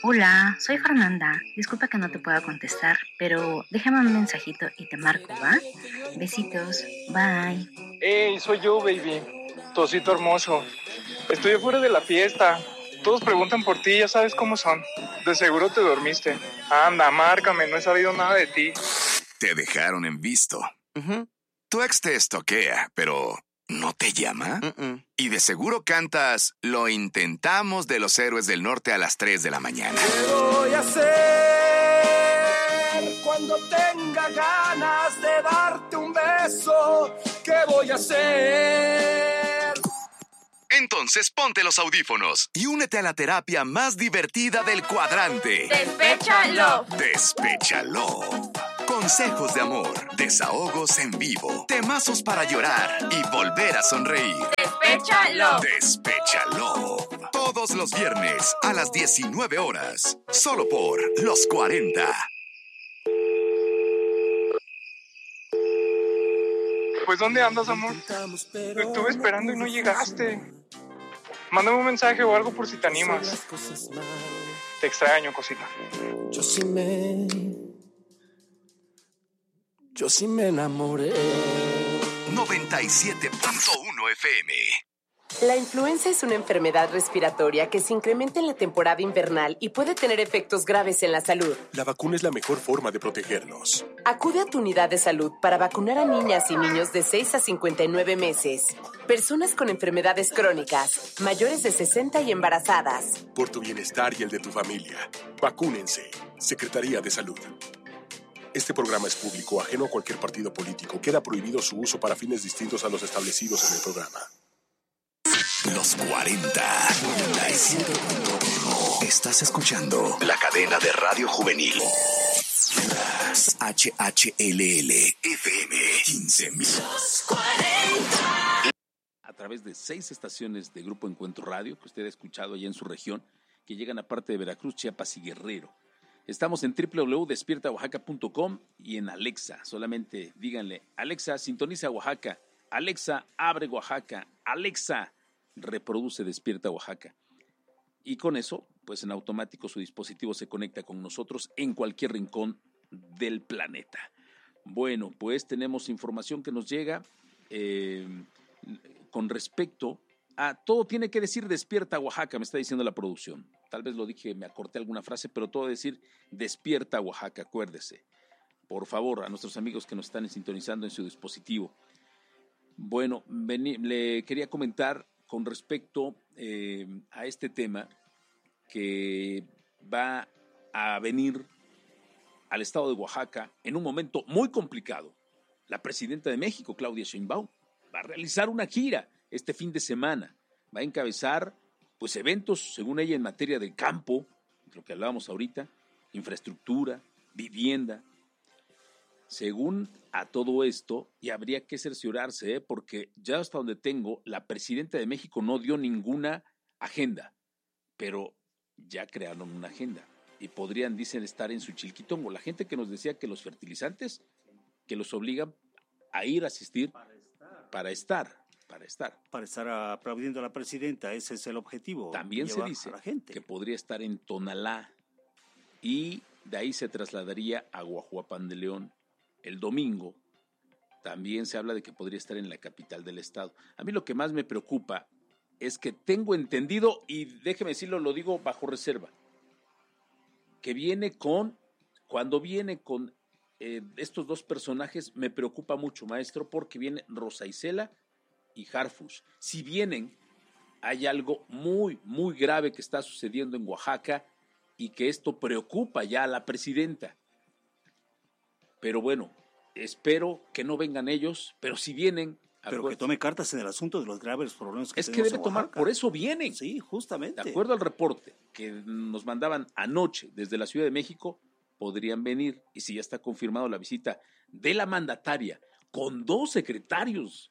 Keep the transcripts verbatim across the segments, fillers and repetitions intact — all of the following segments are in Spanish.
Hola, soy Fernanda. Disculpa que no te pueda contestar, pero déjame un mensajito y te marco, ¿va? Besitos, bye. Hey, soy yo, baby. Tu osito hermoso. Estoy afuera de la fiesta. Todos preguntan por ti, ya sabes cómo son. De seguro te dormiste. Anda, márcame, no he sabido nada de ti. Te dejaron en visto. Uh-huh. Tu ex te estoquea, pero ¿no te llama? Uh-uh. Y de seguro cantas Lo intentamos de los Héroes del Norte a las tres de la mañana. ¿Qué voy a hacer cuando tenga ganas de darte un beso? ¿Qué voy a hacer? Entonces ponte los audífonos y únete a la terapia más divertida del cuadrante. ¡Despéchalo! ¡Despéchalo! Consejos de amor, desahogos en vivo, temazos para llorar y volver a sonreír. ¡Despéchalo! ¡Despéchalo! Todos los viernes a las diecinueve horas, solo por Los cuarenta. Pues, ¿dónde andas, amor? Te estuve esperando y no llegaste. Mándame un mensaje o algo por si te animas. Te extraño, cosita. Yo sí me... Yo sí me enamoré. noventa y siete punto uno F M. La influenza es una enfermedad respiratoria que se incrementa en la temporada invernal y puede tener efectos graves en la salud. La vacuna es la mejor forma de protegernos. Acude a tu unidad de salud para vacunar a niñas y niños de seis a cincuenta y nueve meses, personas con enfermedades crónicas, mayores de sesenta y embarazadas. Por tu bienestar y el de tu familia, vacúnense. Secretaría de Salud. Este programa es público, ajeno a cualquier partido político. Queda prohibido su uso para fines distintos a los establecidos en el programa. Los cuarenta. noventa y siete punto uno. Estás escuchando la cadena de radio juvenil. H H L L F M quince mil. A través de seis estaciones de Grupo Encuentro Radio, que usted ha escuchado allá en su región, que llegan a parte de Veracruz, Chiapas y Guerrero. Estamos en doble u doble u doble u punto despierta oaxaca punto com y en Alexa. Solamente díganle, Alexa, sintoniza Oaxaca. Alexa, abre Oaxaca. Alexa, reproduce Despierta Oaxaca. Y con eso, pues en automático su dispositivo se conecta con nosotros en cualquier rincón del planeta. Bueno, pues tenemos información que nos llega eh, con respecto a todo tiene que decir Despierta Oaxaca, me está diciendo la producción. Tal vez lo dije, me acorté alguna frase, pero todo decir Despierta Oaxaca, acuérdese. Por favor, a nuestros amigos que nos están sintonizando en su dispositivo. Bueno, vení, le quería comentar con respecto eh, a este tema que va a venir al estado de Oaxaca en un momento muy complicado. La presidenta de México, Claudia Sheinbaum, va a realizar una gira este fin de semana. Va a encabezar pues eventos, según ella, en materia de campo, lo que hablábamos ahorita, infraestructura, vivienda. Según a todo esto, y habría que cerciorarse, ¿eh? porque ya hasta donde tengo, la presidenta de México no dio ninguna agenda, pero ya crearon una agenda y podrían, dicen, estar en su chilquitongo. La gente que nos decía que los fertilizantes, que los obligan a ir a asistir para estar, para estar. Para estar. Para estar aplaudiendo a la presidenta, ese es el objetivo. También se dice que podría estar en Tonalá y de ahí se trasladaría a Guajuapan de León. El domingo también se habla de que podría estar en la capital del estado. A mí lo que más me preocupa es que tengo entendido, y déjeme decirlo, lo digo bajo reserva, que viene con, cuando viene con eh, estos dos personajes, me preocupa mucho, maestro, porque viene Rosa Isela y Harfush. Si vienen, hay algo muy, muy grave que está sucediendo en Oaxaca y que esto preocupa ya a la presidenta. Pero bueno, espero que no vengan ellos, pero si vienen... Pero acuerdo, que tome cartas en el asunto de los graves problemas que es que debe tomar, por eso vienen. Sí, justamente. De acuerdo al reporte que nos mandaban anoche desde la Ciudad de México, podrían venir, y si ya está confirmado la visita de la mandataria con dos secretarios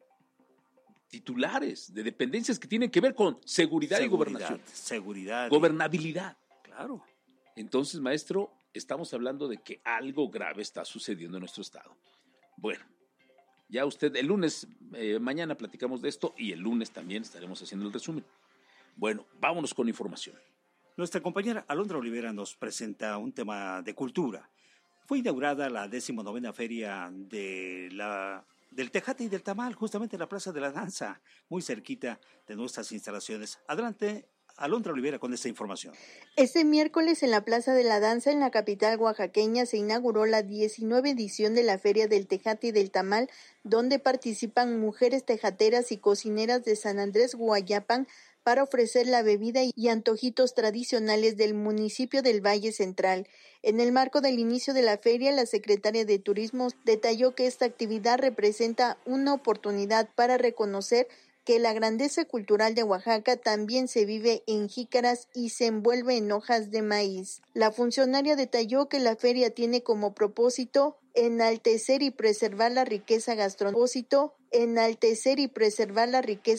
titulares de dependencias que tienen que ver con seguridad, seguridad y gobernación. Seguridad. Gobernabilidad. Claro. Entonces, maestro, estamos hablando de que algo grave está sucediendo en nuestro estado. Bueno, ya usted, el lunes, eh, mañana platicamos de esto y el lunes también estaremos haciendo el resumen. Bueno, vámonos con información. Nuestra compañera Alondra Olivera nos presenta un tema de cultura. Fue inaugurada la decimonovena feria de la, del Tejate y del Tamal, justamente en la Plaza de la Danza, muy cerquita de nuestras instalaciones. Adelante, Alondra Olivera, con esta información. Este miércoles en la Plaza de la Danza, en la capital oaxaqueña, se inauguró la diecinueva edición de la Feria del Tejate y del Tamal, donde participan mujeres tejateras y cocineras de San Andrés Guayapán, para ofrecer la bebida y antojitos tradicionales del municipio del Valle Central. En el marco del inicio de la feria, la secretaria de Turismo detalló que esta actividad representa una oportunidad para reconocer que la grandeza cultural de Oaxaca también se vive en jícaras y se envuelve en hojas de maíz. La funcionaria detalló que la feria tiene como propósito enaltecer y preservar la riqueza gastronómica, enaltecer y preservar la riqueza